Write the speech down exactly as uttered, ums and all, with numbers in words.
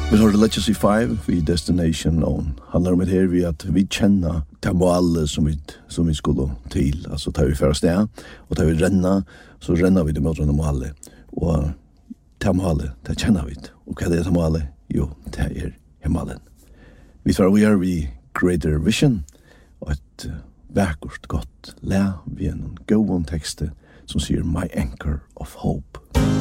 Vi har Legacy five vi Destination On. Handlar om det här vi att vi känner det målet som vi som vi skulle till. Alltså tar vi först där och tar vi renna så rennar vi det mot det målet. Och det målet det känner vi. Och vad är det målet? Jo, det är himmelen. Vi tror vi är vi Greater Vision och ett vackert gott lä vi en god text som säger My Anchor of Hope.